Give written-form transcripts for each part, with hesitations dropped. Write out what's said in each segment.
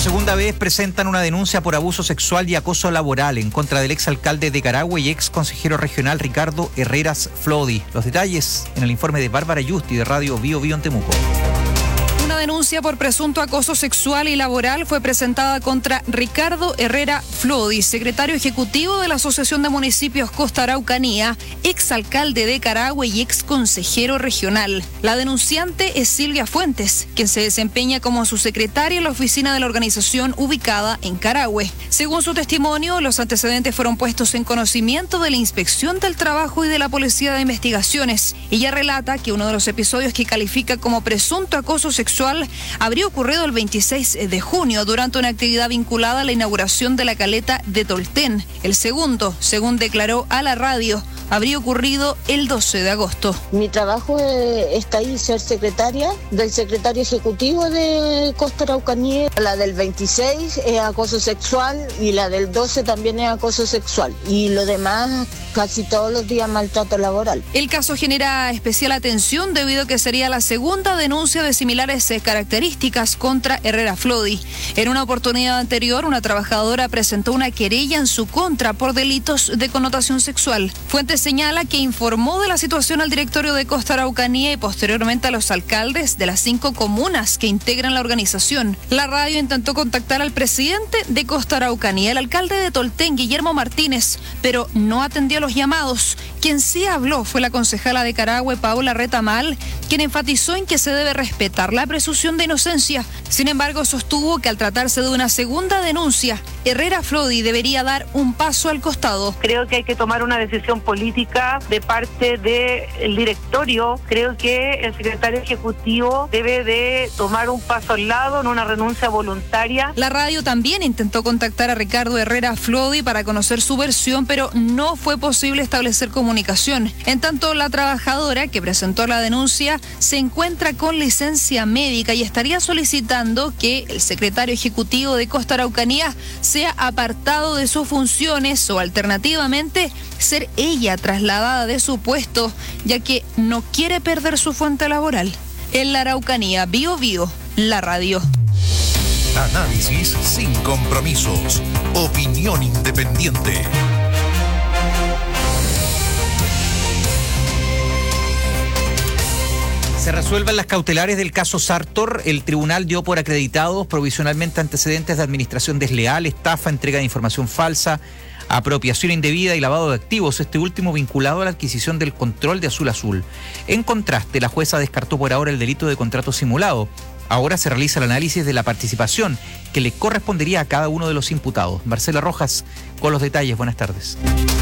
segunda vez presentan una denuncia por abuso sexual y acoso laboral en contra del exalcalde de Carahue y ex consejero regional Ricardo Herreras Flodi. Los detalles en el informe de Bárbara Yusti de Radio Bio Bio en Temuco. Una denuncia por presunto acoso sexual y laboral fue presentada contra Ricardo Herrera Flodi, secretario ejecutivo de la Asociación de Municipios Costa Araucanía, exalcalde de Carahue y ex consejero regional. La denunciante es Silvia Fuentes, quien se desempeña como su secretaria en la oficina de la organización ubicada en Carahue. Según su testimonio, los antecedentes fueron puestos en conocimiento de la Inspección del Trabajo y de la Policía de Investigaciones. Ella relata que uno de los episodios que califica como presunto acoso sexual habría ocurrido el 26 de junio durante una actividad vinculada a la inauguración de la caleta de Tolten. El segundo, según declaró a la radio, habría ocurrido el 12 de agosto. Mi trabajo está ahí, ser secretaria del secretario ejecutivo de Costa Araucanía. La del 26 es acoso sexual y la del 12 también es acoso sexual. Y lo demás, casi todos los días, maltrato laboral. El caso genera especial atención debido a que sería la segunda denuncia de similares características contra Herrera Flodi. En una oportunidad anterior, una trabajadora presentó una querella en su contra por delitos de connotación sexual. Fuentes señala que informó de la situación al directorio de Costa Araucanía y posteriormente a los alcaldes de las 5 comunas que integran la organización. La radio intentó contactar al presidente de Costa Araucanía, el alcalde de Tolten, Guillermo Martínez, pero no atendió los llamados. Quien sí habló fue la concejala de Carahue, Paula Retamal, quien enfatizó en que se debe respetar la presunción de inocencia. Sin embargo, sostuvo que al tratarse de una segunda denuncia, Herrera Flodi debería dar un paso al costado. Creo que hay que tomar una decisión política de parte del directorio. Creo que el secretario ejecutivo debe de tomar un paso al lado en una renuncia voluntaria. La radio también intentó contactar a Ricardo Herrera Flodi para conocer su versión, pero no fue posible establecer comunicación. En tanto, la trabajadora que presentó la denuncia se encuentra con licencia médica y estaría solicitando que el secretario ejecutivo de Costa Araucanía sea apartado de sus funciones o alternativamente ser ella trasladada de su puesto, ya que no quiere perder su fuente laboral. En la Araucanía, Bio Bio, la radio. Análisis sin compromisos. Opinión independiente. Se resuelven las cautelares del caso Sartor. El tribunal dio por acreditados provisionalmente antecedentes de administración desleal, estafa, entrega de información falsa, apropiación indebida y lavado de activos, este último vinculado a la adquisición del control de Azul Azul. En contraste, la jueza descartó por ahora el delito de contrato simulado. Ahora se realiza el análisis de la participación que le correspondería a cada uno de los imputados. Marcela Rojas con los detalles. Buenas tardes.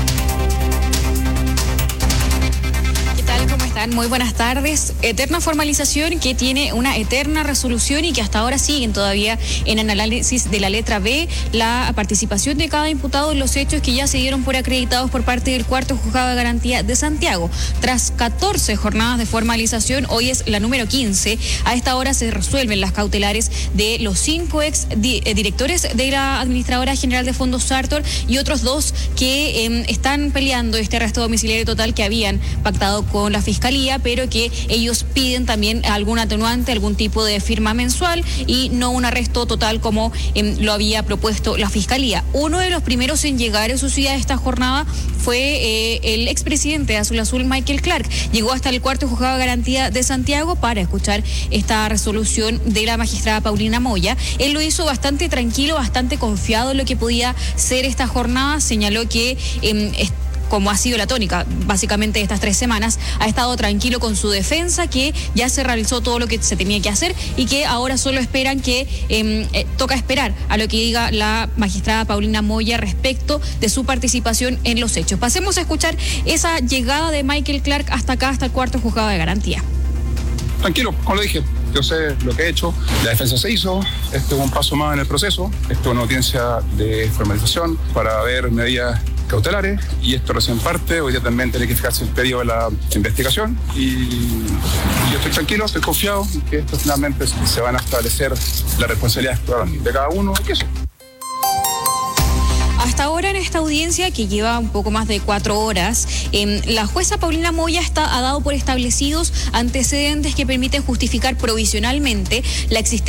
Muy buenas tardes. Eterna formalización que tiene una eterna resolución y que hasta ahora siguen todavía en el análisis de la letra B la participación de cada imputado en los hechos que ya se dieron por acreditados por parte del cuarto juzgado de garantía de Santiago. Tras 14 jornadas de formalización, hoy es la número 15. A esta hora se resuelven las cautelares de los 5 ex directores de la Administradora General de Fondos Sartor y otros 2 que están peleando este arresto domiciliario total que habían pactado con la Fiscalía, pero que ellos piden también algún atenuante, algún tipo de firma mensual y no un arresto total como lo había propuesto la Fiscalía. Uno de los primeros en llegar en su ciudad esta jornada fue el expresidente de Azul Azul, Michael Clark. Llegó hasta el cuarto juzgado de garantía de Santiago para escuchar esta resolución de la magistrada Paulina Moya. Él lo hizo bastante tranquilo, bastante confiado en lo que podía ser esta jornada. Señaló que como ha sido la tónica básicamente estas 3 semanas, ha estado tranquilo con su defensa, que ya se realizó todo lo que se tenía que hacer y que ahora solo esperan que toca esperar a lo que diga la magistrada Paulina Moya respecto de su participación en los hechos. Pasemos a escuchar esa llegada de Michael Clark hasta acá, hasta el cuarto juzgado de garantía. Tranquilo, como lo dije, yo sé lo que he hecho, la defensa se hizo, esto es un paso más en el proceso, esto es una audiencia de formalización para ver medidas cautelares y esto recién parte. Hoy día también tiene que fijarse el pedido de la investigación y yo estoy tranquilo, estoy confiado en que esto finalmente se van a establecer las responsabilidades de cada uno y eso. Hasta ahora en esta audiencia, que lleva un poco más de 4 horas, la jueza Paulina Moya ha dado por establecidos antecedentes que permiten justificar provisionalmente la existencia